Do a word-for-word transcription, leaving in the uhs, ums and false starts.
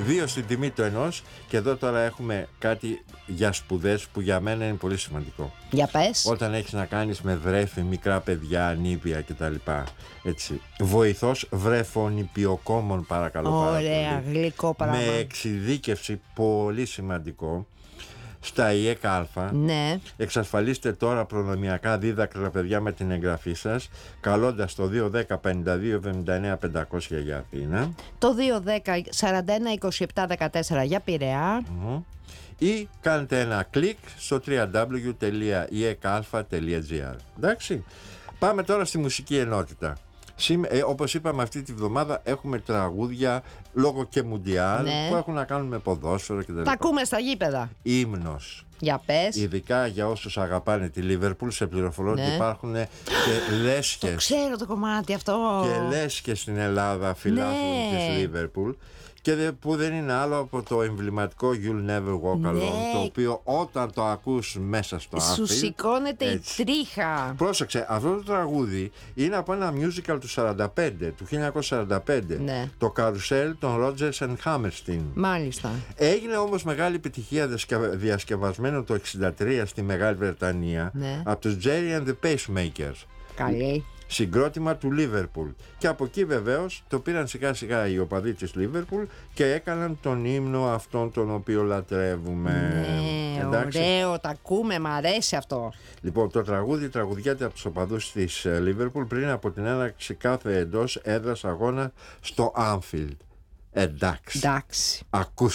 Δύο στην τιμή του ενός. Και εδώ τώρα έχουμε κάτι για σπουδές που για μένα είναι πολύ σημαντικό. Για πες. Όταν έχεις να κάνεις με βρέφη, μικρά παιδιά, ανήπια κτλ. Έτσι. Βοηθός βρεφονιπιοκόμων, παρακαλώ. Ωραία, γλυκό πράγμα. Με εξειδίκευση, πολύ σημαντικό. Στα ΙΕΚΑ. Ναι. Εξασφαλίστε τώρα προνομιακά δίδακτρα τα παιδιά με την εγγραφή σας, καλώντας το δύο δέκα πενήντα δύο εβδομήντα εννέα πεντακόσια για Αθήνα, το δύο δέκα σαράντα ένα είκοσι επτά δεκατέσσερα για Πειραιά. mm-hmm. ή κάντε ένα κλικ στο double-u double-u double-u τελεία i e k a l pha τελεία g r. Εντάξει. Πάμε τώρα στη μουσική ενότητα. Ε, όπως είπαμε, αυτή τη βδομάδα έχουμε τραγούδια λόγω και μουντιάλ, ναι, που έχουν να κάνουν με ποδόσφαιρο και τα Τα ακούμε στα γήπεδα. Ύμνος. Για πες. Ειδικά για όσους αγαπάνε τη Λίβερπουλ, σε πληροφορώ, ναι, ότι υπάρχουν και λέσχες. Το ξέρω το κομμάτι αυτό. Και λέσχες στην Ελλάδα φιλάθλων, ναι, της Λίβερπουλ. Και που δεν είναι άλλο από το εμβληματικό You'll Never Walk Alone, ναι, το οποίο όταν το ακούς μέσα στο Anfield, σου σηκώνεται η τρίχα. Πρόσεξε, αυτό το τραγούδι είναι από ένα musical του σαράντα πέντε, του χίλια εννιακόσια σαράντα πέντε, ναι, το Καρουσέλ των Rodgers and Hammerstein. Μάλιστα. Έγινε όμως μεγάλη επιτυχία διασκευασμένο το εξήντα τρία στη Μεγάλη Βρετανία, ναι, από τους Jerry and the Pacemakers. Καλή. Συγκρότημα του Λίβερπουλ. Και από εκεί βεβαίως το πήραν σιγά σιγά οι οπαδοί της Λίβερπουλ και έκαναν τον ύμνο αυτόν τον οποίο λατρεύουμε. Ναι, εντάξει, ωραίο, τα ακούμε, μ' αρέσει αυτό. Λοιπόν, το τραγούδι τραγουδιάται από τους οπαδούς της Λίβερπουλ πριν από την έναρξη κάθε εντός έδρας αγώνα στο Anfield. Εντάξει. Εντάξει. Ακούστε.